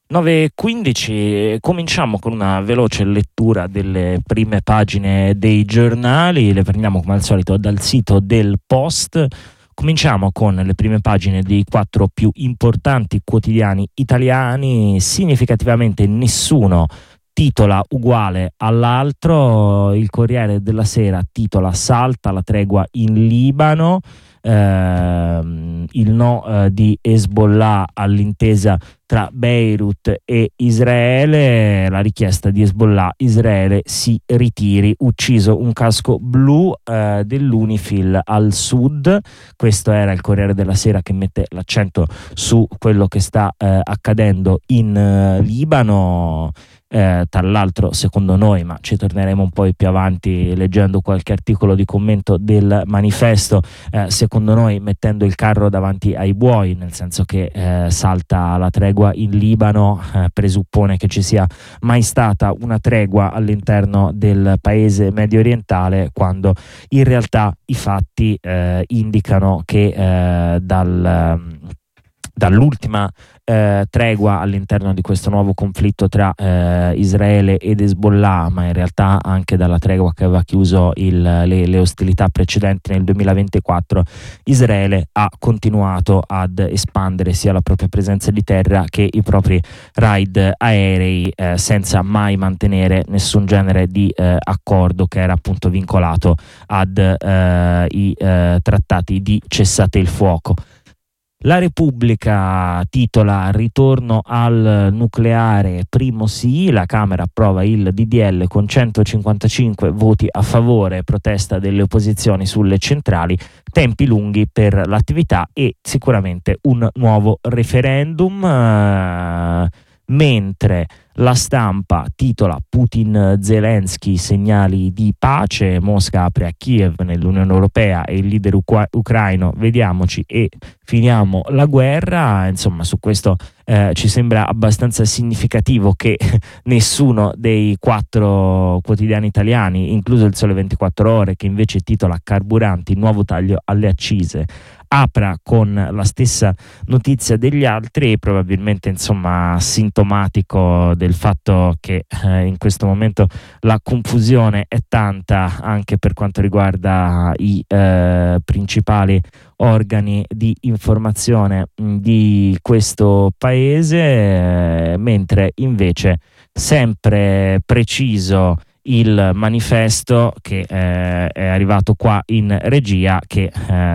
9:15, cominciamo con una veloce lettura delle prime pagine dei giornali, le prendiamo come al solito dal sito del Post. Cominciamo con le prime pagine dei 4 più importanti quotidiani italiani, significativamente nessuno titola uguale all'altro. Il Corriere della Sera titola "Salta la tregua in Libano", il no di Hezbollah all'intesa tra Beirut e Israele, la richiesta di Hezbollah: Israele si ritiri, ucciso un casco blu dell'Unifil al sud. Questo era il Corriere della Sera, che mette l'accento su quello che sta accadendo in Libano. Tra l'altro, secondo noi, ma ci torneremo un po' più avanti leggendo qualche articolo di commento del Manifesto, secondo noi mettendo il carro davanti ai buoi, nel senso che salta la tregua in Libano presuppone che ci sia mai stata una tregua all'interno del paese medio orientale, quando in realtà i fatti indicano che dall'ultima tregua all'interno di questo nuovo conflitto tra Israele ed Hezbollah, ma in realtà anche dalla tregua che aveva chiuso le ostilità precedenti nel 2024, Israele ha continuato ad espandere sia la propria presenza di terra che i propri raid aerei, senza mai mantenere nessun genere di accordo che era appunto vincolato ad i trattati di cessate il fuoco. La Repubblica titola "Ritorno al nucleare, primo sì, la Camera approva il DDL con 155 voti a favore, protesta delle opposizioni sulle centrali, tempi lunghi per l'attività e sicuramente un nuovo referendum", mentre La Stampa titola "Putin-Zelensky, segnali di pace, Mosca apre a Kiev nell'Unione Europea e il leader ucraino, vediamoci e finiamo la guerra". Insomma, su questo ci sembra abbastanza significativo che nessuno dei 4 quotidiani italiani, incluso il Sole 24 Ore, che invece titola "Carburanti, nuovo taglio alle accise", apra con la stessa notizia degli altri, probabilmente insomma sintomatico del fatto che in questo momento la confusione è tanta anche per quanto riguarda i principali organi di informazione di questo paese, mentre invece sempre preciso il Manifesto, che è arrivato qua in regia, che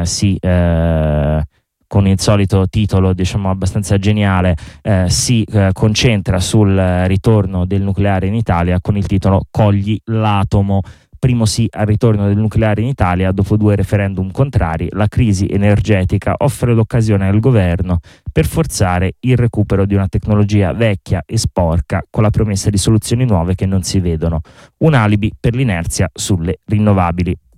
con il solito titolo, diciamo abbastanza geniale, si concentra sul ritorno del nucleare in Italia con il titolo "Cogli l'atomo, primo sì al ritorno del nucleare in Italia dopo 2 referendum contrari, la crisi energetica offre l'occasione al governo per forzare il recupero di una tecnologia vecchia e sporca con la promessa di soluzioni nuove che non si vedono, un alibi per l'inerzia sulle rinnovabili".